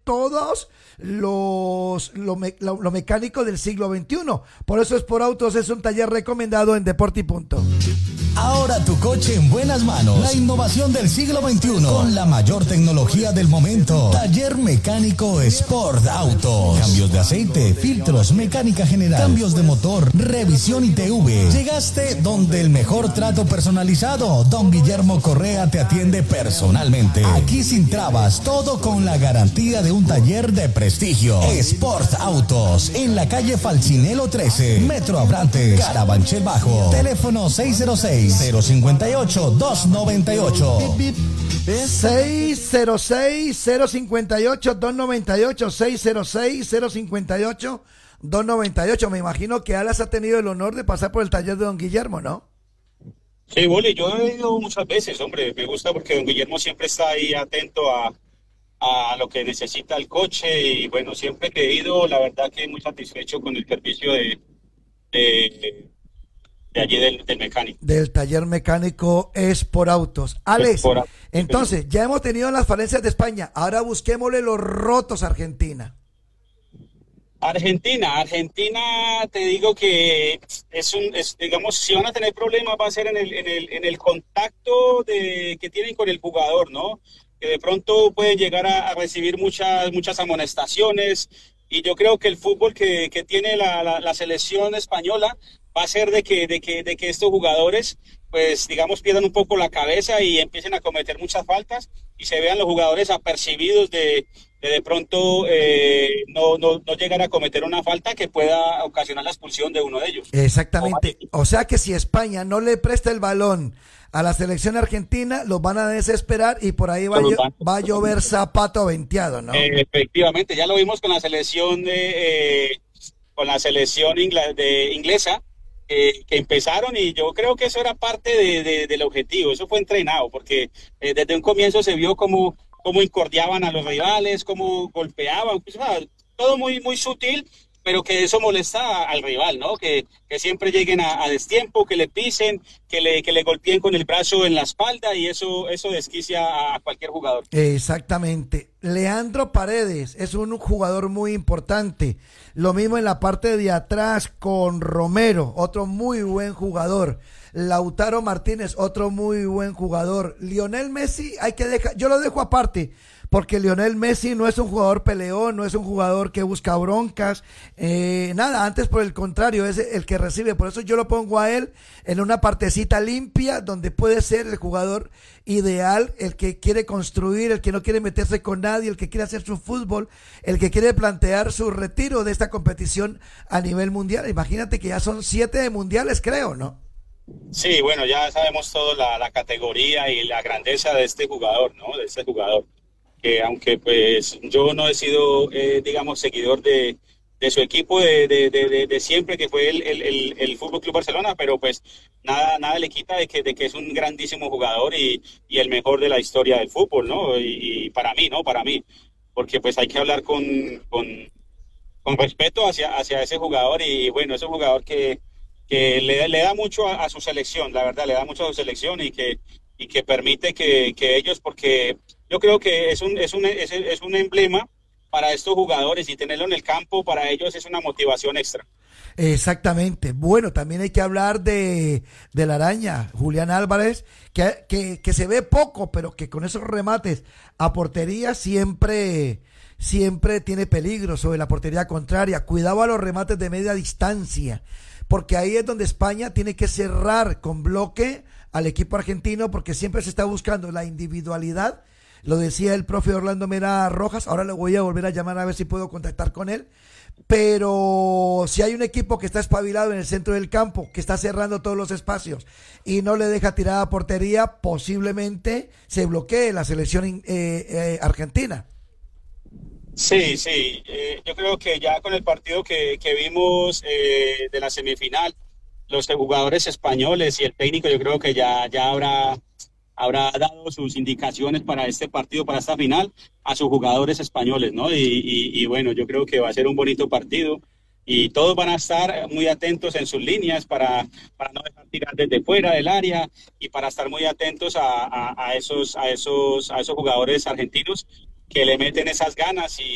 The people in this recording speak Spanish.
todos lo mecánico del siglo XXI. Por eso Sport Autos es un taller recomendado en Deporte y Punto. Ahora tu coche en buenas manos. La innovación del siglo XXI con la mayor tecnología del momento. Taller mecánico Sport Autos. Cambios de aceite, filtros, mecánica general, cambios de motor, revisión ITV. Llegaste donde el mejor trato personalizado. Don Guillermo Correa te atiende personalmente. Aquí sin trabas, todo con la garantía de un taller de prestigio. Sport Autos en la calle Falcinelo 13, Metro Abrantes, Carabanchel Bajo. Teléfono 606-058-298. 606-058-298. 606-058-298. Me imagino que Alas ha tenido el honor de pasar por el taller de don Guillermo, ¿no? Sí, Boli, yo he ido muchas veces, hombre, me gusta porque don Guillermo siempre está ahí atento a lo que necesita el coche y bueno, siempre que he ido, la verdad que muy satisfecho con el servicio de allí del mecánico. Del taller mecánico Sport Autos. Alex, entonces, ya hemos tenido las falencias de España, ahora busquémosle los rotos a Argentina. Argentina, te digo que digamos, si van a tener problemas va a ser en el contacto que tienen con el jugador, ¿no? Que de pronto pueden llegar a recibir muchas amonestaciones y yo creo que el fútbol que tiene la selección española va a ser de que estos jugadores, pues digamos, pierdan un poco la cabeza y empiecen a cometer muchas faltas y se vean los jugadores apercibidos de pronto no llegar a cometer una falta que pueda ocasionar la expulsión de uno de ellos. Exactamente. O sea que si España no le presta el balón a la selección argentina, los van a desesperar y por ahí va a llover zapato venteado, ¿no? Efectivamente, ya lo vimos con la selección inglesa. Que empezaron y yo creo que eso era parte del objetivo, eso fue entrenado porque desde un comienzo se vio cómo incordiaban a los rivales, cómo golpeaban, pues, todo muy, muy sutil, pero que eso molesta al rival, ¿no? Que siempre lleguen a destiempo, que le pisen, que le golpeen con el brazo en la espalda y eso desquicia a cualquier jugador. Exactamente. Leandro Paredes es un jugador muy importante. Lo mismo en la parte de atrás con Romero, otro muy buen jugador. Lautaro Martínez, otro muy buen jugador. Lionel Messi, yo lo dejo aparte, porque Lionel Messi no es un jugador peleón, no es un jugador que busca broncas, nada, antes por el contrario, es el que recibe, por eso yo lo pongo a él en una partecita limpia, donde puede ser el jugador ideal, el que quiere construir, el que no quiere meterse con nadie, el que quiere hacer su fútbol, el que quiere plantear su retiro de esta competición a nivel mundial. Imagínate que ya son 7 mundiales, creo, ¿no? Sí, bueno, ya sabemos todo la categoría y la grandeza de este jugador, ¿no? De este jugador. Que aunque pues yo no he sido, digamos, seguidor de su equipo de siempre, que fue el Fútbol Club Barcelona, pero pues nada le quita de que es un grandísimo jugador y el mejor de la historia del fútbol, ¿no? Y para mí, ¿no? Para mí, porque pues hay que hablar con respeto hacia ese jugador y bueno, es un jugador que le da mucho a su selección, la verdad, le da mucho a su selección y que permite que ellos, porque yo creo que es un emblema para estos jugadores y tenerlo en el campo para ellos es una motivación extra. Exactamente. Bueno, también hay que hablar de la araña, Julián Álvarez, que se ve poco, pero que con esos remates a portería siempre tiene peligro sobre la portería contraria. Cuidado a los remates de media distancia, porque ahí es donde España tiene que cerrar con bloque al equipo argentino, porque siempre se está buscando la individualidad. Lo decía el profe Orlando Mera Rojas, ahora lo voy a volver a llamar a ver si puedo contactar con él, pero si hay un equipo que está espabilado en el centro del campo, que está cerrando todos los espacios y no le deja tirada a portería, posiblemente se bloquee la selección argentina. Sí, yo creo que ya con el partido que vimos de la semifinal, los jugadores españoles y el técnico, yo creo que ya habrá dado sus indicaciones para este partido, para esta final, a sus jugadores españoles, ¿no? Y bueno, yo creo que va a ser un bonito partido y todos van a estar muy atentos en sus líneas para no dejar tirar desde fuera del área y para estar muy atentos a esos jugadores argentinos que le meten esas ganas